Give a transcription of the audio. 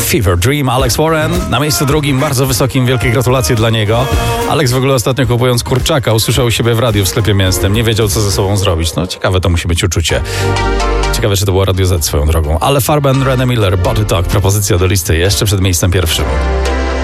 Fever Dream, Alex Warren. Na miejscu drugim, bardzo wysokim, wielkie gratulacje dla niego. Alex w ogóle ostatnio kupując kurczaka usłyszał siebie w radiu w sklepie mięsnym. Nie wiedział, co ze sobą zrobić. No ciekawe to musi być uczucie. Ciekawe, czy to było Radio Z swoją drogą. Ale Farben, René Miller, Body Talk, propozycja do listy jeszcze przed miejscem pierwszym.